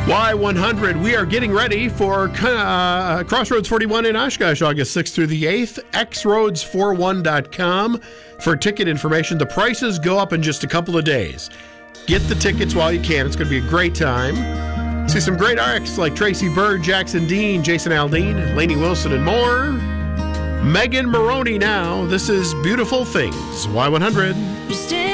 Y100, we are getting ready for Crossroads 41 in Oshkosh, August 6th through the 8th. xroads41.com for ticket information. The prices go up in just a couple of days. Get the tickets while you can. It's going to be a great time. See some great acts like Tracy Bird, Jackson Dean, Jason Aldean, Lainey Wilson, and more. Megan Maroney now. This is Beautiful Things, Y100.